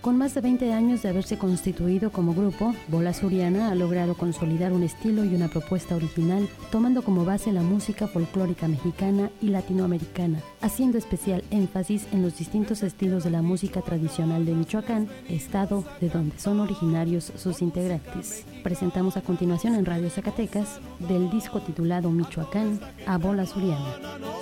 Con más de 20 años de haberse constituido como grupo, Bola Suriana ha logrado consolidar un estilo y una propuesta original, tomando como base la música folclórica mexicana y latinoamericana, haciendo especial énfasis en los distintos estilos de la música tradicional de Michoacán, estado de donde son originarios sus integrantes. Presentamos a continuación en Radio Zacatecas, del disco titulado Michoacán, a Bola Suriana.